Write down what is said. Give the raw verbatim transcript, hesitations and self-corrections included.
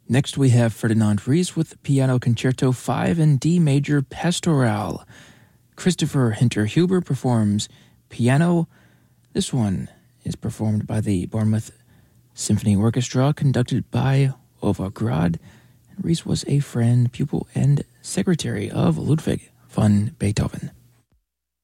Next we have Ferdinand Ries with Piano Concerto five in D Major Pastoral. Christopher Hinter-Huber performs piano. This one is performed by the Bournemouth Symphony Orchestra, conducted by Ova Grad. Ries was a friend, pupil, and secretary of Ludwig van Beethoven.